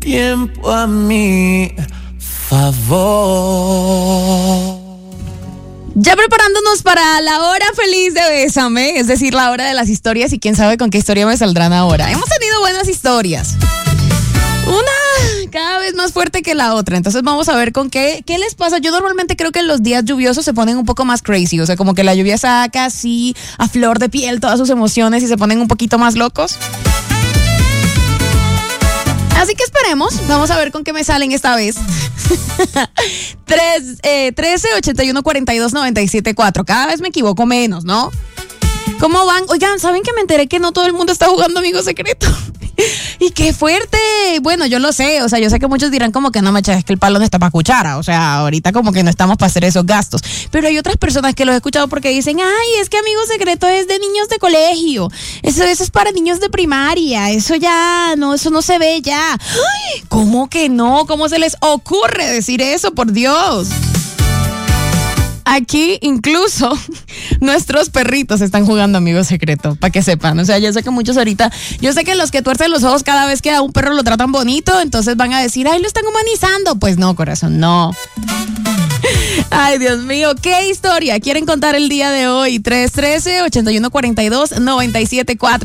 tiempo a mi favor. Ya preparándonos para la hora feliz de Bésame, es decir, la hora de las historias, y quién sabe con qué historia me saldrán ahora. Hemos tenido buenas historias, una cada vez más fuerte que la otra, entonces vamos a ver con qué les pasa. Yo normalmente creo que en los días lluviosos se ponen un poco más crazy, o sea, como que la lluvia saca así a flor de piel todas sus emociones y se ponen un poquito más locos. Así que esperemos, vamos a ver con qué me salen esta vez. 13-81-42-97-4. Cada vez me equivoco menos, ¿no? ¿Cómo van? Oigan, ¿saben que me enteré que no todo el mundo está jugando Amigo Secreto? ¡Y qué fuerte! Bueno, yo lo sé, o sea, yo sé que muchos dirán como que no, macha, es que el palo no está para cuchara, o sea, ahorita como que no estamos para hacer esos gastos. Pero hay otras personas que los he escuchado porque dicen, ay, es que Amigo Secreto es de niños de colegio, eso es para niños de primaria, eso ya, no, eso no se ve ya. ¡Ay! ¿Cómo que no? ¿Cómo se les ocurre decir eso, por Dios? Aquí incluso nuestros perritos están jugando Amigo Secreto, para que sepan. O sea, yo sé que muchos ahorita, yo sé que los que tuercen los ojos cada vez que a un perro lo tratan bonito, entonces van a decir, ay, lo están humanizando. Pues no, corazón, no. Ay, Dios mío, ¿qué historia quieren contar el día de hoy? 313-8142-974.